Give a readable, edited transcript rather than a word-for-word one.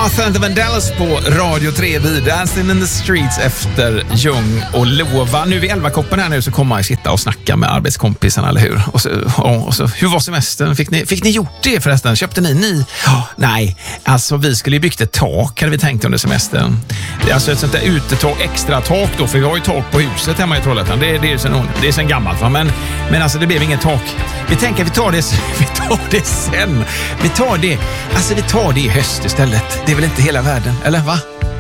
Martha and the Vandellas på Radio 3 vid Dancing in the Streets efter Ljung och Lova. Nu vid 11-koppen här nu så kommer man sitta och snacka med arbetskompisarna, eller hur? Och så hur var semestern? Fick ni gjort det förresten? Köpte ni? Nej, alltså vi skulle ju byggt ett tak, hade vi tänkt under semestern. Det är alltså ett sånt där utetak, extra tak då, för vi har ju tak på huset hemma i Trollhättan. Det är sen gammalt, va? Men alltså det blev ingen tak. Vi tänker att vi tar det sen. Vi tar det i höst istället. Det är väl inte hela världen, eller va?